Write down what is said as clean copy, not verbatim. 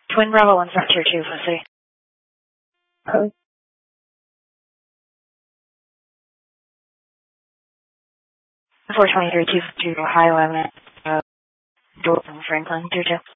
Twin Bravo 1 Tier 2, Pussy. 423 2 Ohio Avenue, Dothan, Franklin, Tier 2.